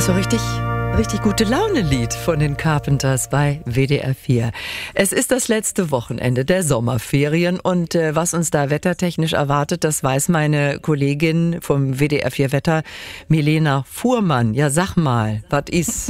So richtig gute Laune-Lied von den Carpenters bei WDR 4. Es ist das letzte Wochenende der Sommerferien und was uns da wettertechnisch erwartet, das weiß meine Kollegin vom WDR 4 Wetter, Milena Fuhrmann. Ja, sag mal, was ist?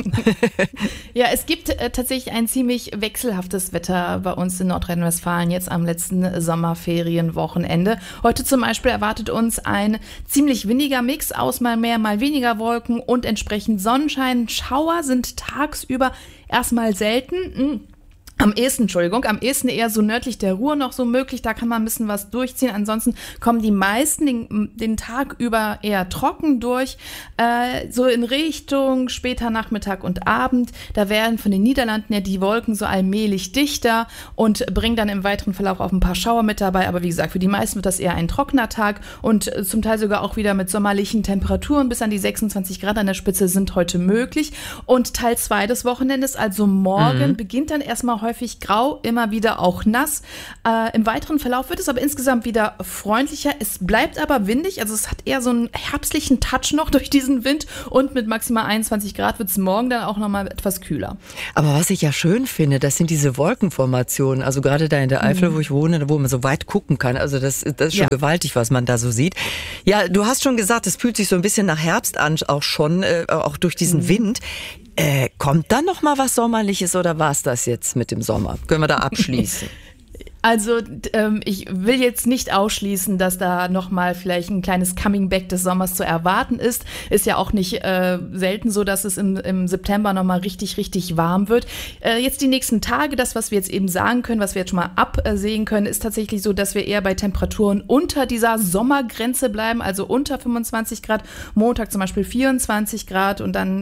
Ja, es gibt tatsächlich ein ziemlich wechselhaftes Wetter bei uns in Nordrhein-Westfalen jetzt am letzten Sommerferienwochenende. Heute zum Beispiel erwartet uns ein ziemlich windiger Mix aus mal mehr, mal weniger Wolken und entsprechend Sonnenschein. Schauer sind tagsüber erstmal selten. Am ehesten eher so nördlich der Ruhr noch so möglich, da kann man ein bisschen was durchziehen. Ansonsten kommen die meisten den Tag über eher trocken durch, so in Richtung später Nachmittag und Abend. Da werden von den Niederlanden ja die Wolken so allmählich dichter und bringen dann im weiteren Verlauf auch ein paar Schauer mit dabei. Aber wie gesagt, für die meisten wird das eher ein trockener Tag und zum Teil sogar auch wieder mit sommerlichen Temperaturen. Bis an die 26 Grad an der Spitze sind heute möglich. Und Teil 2 des Wochenendes, also morgen, beginnt dann erstmal häufig grau, immer wieder auch nass. Im weiteren Verlauf wird es aber insgesamt wieder freundlicher. Es bleibt aber windig, also es hat eher so einen herbstlichen Touch noch durch diesen Wind und mit maximal 21 Grad wird es morgen dann auch nochmal etwas kühler. Aber was ich ja schön finde, das sind diese Wolkenformationen, also gerade da in der Eifel, wo ich wohne, wo man so weit gucken kann. Also das ist schon gewaltig, was man da so sieht. Ja, du hast schon gesagt, es fühlt sich so ein bisschen nach Herbst an, auch schon, auch durch diesen Wind. Kommt dann noch mal was Sommerliches oder war es das jetzt mit dem Sommer? Können wir da abschließen? Also ich will jetzt nicht ausschließen, dass da nochmal vielleicht ein kleines Coming-Back des Sommers zu erwarten ist. Ist ja auch nicht selten so, dass es im September nochmal richtig, richtig warm wird. Jetzt die nächsten Tage, das, was wir jetzt eben sagen können, was wir jetzt schon mal absehen können, ist tatsächlich so, dass wir eher bei Temperaturen unter dieser Sommergrenze bleiben, also unter 25 Grad. Montag zum Beispiel 24 Grad und dann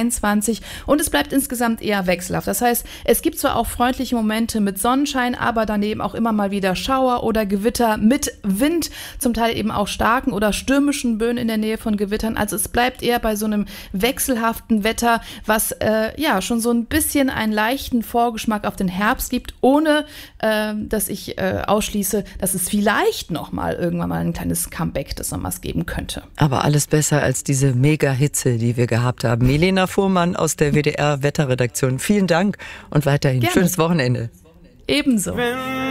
23. Und es bleibt insgesamt eher wechselhaft. Das heißt, es gibt zwar auch freundliche Momente mit Sonnenschein, aber daneben auch immer mal wieder Schauer oder Gewitter mit Wind, zum Teil eben auch starken oder stürmischen Böen in der Nähe von Gewittern. Also es bleibt eher bei so einem wechselhaften Wetter, was schon so ein bisschen einen leichten Vorgeschmack auf den Herbst gibt, ohne dass ich ausschließe, dass es vielleicht noch mal irgendwann mal ein kleines Comeback des Sommers geben könnte. Aber alles besser als diese Mega-Hitze, die wir gehabt haben. Milena Fuhrmann aus der WDR Wetterredaktion. Vielen Dank und weiterhin schönes Wochenende. Ebenso.